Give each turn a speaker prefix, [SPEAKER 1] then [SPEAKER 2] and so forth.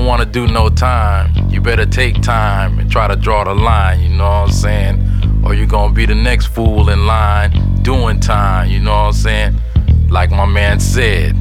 [SPEAKER 1] don't wanna do no time, you better take time and try to draw the line, you know what I'm saying? Or you gonna be the next fool in line doing time, you know what I'm saying? Like my man said,